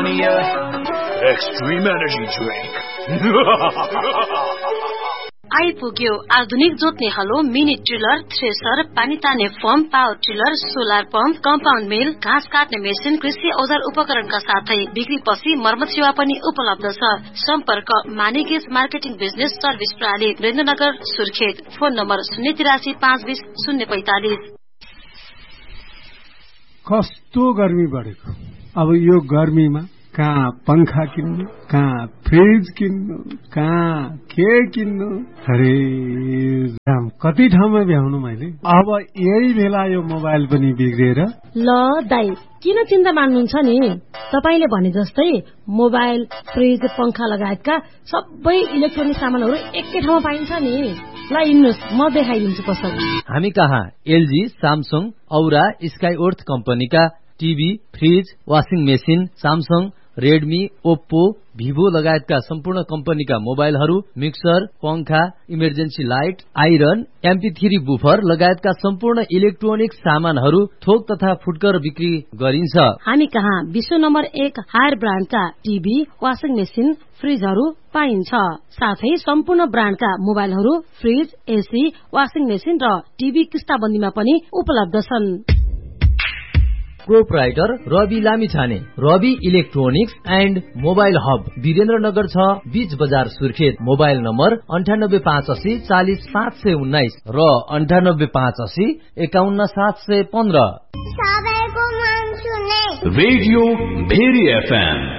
me a extreme energy drink. आइपुग्यो आधुनिक जोत्ने हलो, मिनी ड्रिलर, थ्रेसर, पानी तान्ने form, power tiller, solar pump, compound मिल, घाँस काट्ने मेसिन, कृषि औजार उपकरणका साथै बिक्रीपछि मर्मत सेवा पनि उपलब्ध छ। सम्पर्क मानिगेज मार्केटिङ बिजनेस सर्भिस प्रणाली, वीरेन्द्रनगर, सुर्खेत। Phone number 083 520 045। कस्तो गर्मी बढेको। अब यो गर्मीमा कहाँ पंखा किन्नु, कहाँ फ्रिज किन्नु, कहाँ के किन्नु, अरे राम कति ठाउँमा भ्याउनु मैले। अब यही बेला यो मोबाइल पनि बिग्रेर। ल दाइ किन चिन्ता मान्नुहुन्छ नि, तपाईले भने जस्तै मोबाइल, फ्रिज, पंखा लगायतका सबै इलेक्ट्रोनिक सामानहरू एकै ठाउँमा पाइन्छ नि। ल हिँड्नुस् म देखाइदिन्छु कसरी। हामी कहाँ एलजी, सामसङ, औरा, स्काइवर्थ कम्पनीका TV, fridge, washing machine, Samsung, Redmi, Oppo, Vivo लगायतका सम्पूर्ण कम्पनीका मोबाइलहरू, मिक्सर, पंखा, emergency light, iron, MP3 buffer लगायतका सम्पूर्ण इलेक्ट्रोनिक सामानहरू थोक तथा फुटकर बिक्री गरिन्छ। हामी कहाँ विश्व number 1 higher ब्रान्डका TV, washing machine, फ्रिजहरू पाइन्छ। साथै सम्पूर्ण ब्रान्डका मोबाइलहरू, फ्रिज, एसी, वाशिङ मेसिन र टिभी किस्ताबन्दीमा पनि उपलब्ध छन्। Proprietor Rabi Lamichhane, Rabi electronics and mobile hub, Birendranagar 6, बीच बजार, सुर्खेत। मोबाइल नम्बर 9858 40 719 र 9858 51 715। सबैको मन सुने रेडियो भेरी FM